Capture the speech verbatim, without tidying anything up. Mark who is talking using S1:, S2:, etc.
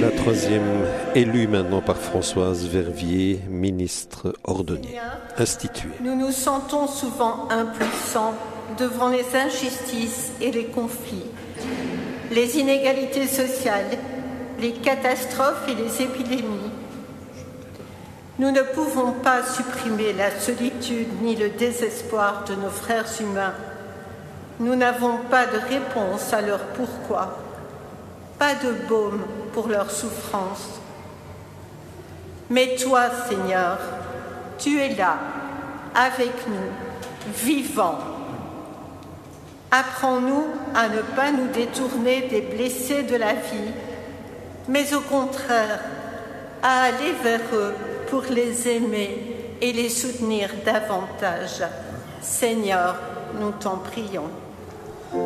S1: La troisième, élue maintenant par Françoise Verviers, ministre ordonnier, instituée.
S2: Nous nous sentons souvent impuissants devant les injustices et les conflits, les inégalités sociales, les catastrophes et les épidémies. Nous ne pouvons pas supprimer la solitude ni le désespoir de nos frères humains. Nous n'avons pas de réponse à leur pourquoi, pas de baume pour leur souffrance. Mais toi, Seigneur, tu es là, avec nous, vivant. Apprends-nous à ne pas nous détourner des blessés de la vie, mais au contraire, à aller vers eux pour les aimer et les soutenir davantage. Seigneur, nous t'en prions.